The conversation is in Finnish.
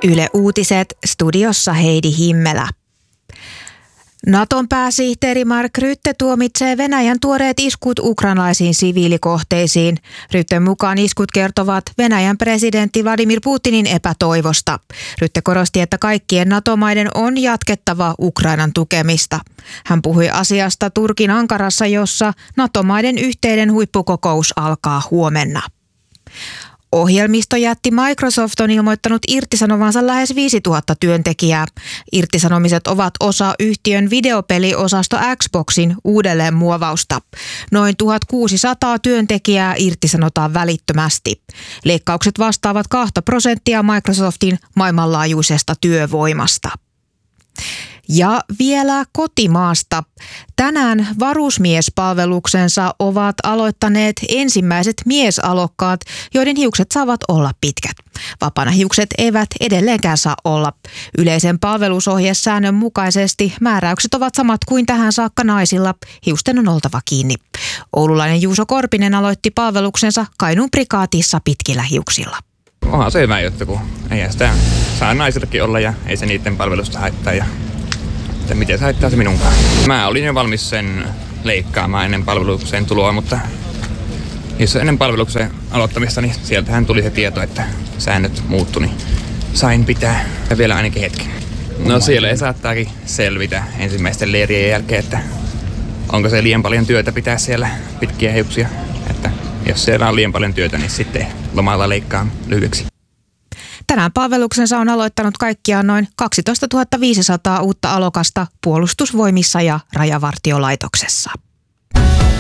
Yle Uutiset, studiossa Heidi Himmelä. Naton pääsihteeri Mark Rutte tuomitsee Venäjän tuoreet iskut ukrainalaisiin siviilikohteisiin. Rutten mukaan iskut kertovat Venäjän presidentti Vladimir Putinin epätoivosta. Rutte korosti, että kaikkien NATO-maiden on jatkettava Ukrainan tukemista. Hän puhui asiasta Turkin Ankarassa, jossa NATO-maiden yhteinen huippukokous alkaa huomenna. Ohjelmistojätti Microsoft on ilmoittanut irtisanovansa lähes 5000 työntekijää. Irtisanomiset ovat osa yhtiön videopeliosasto Xboxin uudelleenmuovausta. Noin 1600 työntekijää irtisanotaan välittömästi. Leikkaukset vastaavat 2% Microsoftin maailmanlaajuisesta työvoimasta. Ja vielä kotimaasta. Tänään varusmiespalveluksensa ovat aloittaneet ensimmäiset miesalokkaat, joiden hiukset saavat olla pitkät. Vapaana hiukset eivät edelleenkään saa olla. Yleisen palvelusohjesäännön mukaisesti määräykset ovat samat kuin tähän saakka naisilla. Hiusten on oltava kiinni. Oululainen Juuso Korpinen aloitti palveluksensa Kainuun prikaatissa pitkillä hiuksilla. Onhan se hyvä juttu, kun ei sitä saa naisillakin olla ja ei se niiden palvelusta haittaa. Että miten se haittaa se minunkaan. Mä olin jo valmis sen leikkaamaan ennen palvelukseen tuloa, mutta jos ennen palveluksen aloittamista, niin sieltähän tuli se tieto, että säännöt muuttu, niin sain pitää vielä ainakin hetken. No siellä ei saattaakin selvitä ensimmäisten leirien jälkeen, että onko se liian paljon työtä pitää siellä pitkiä hiuksia. Että jos siellä on liian paljon työtä, niin sitten lomalla leikkaa lyhyeksi. Tänään palveluksensa on aloittanut kaikkiaan noin 12 500 uutta alokasta Puolustusvoimissa ja Rajavartiolaitoksessa.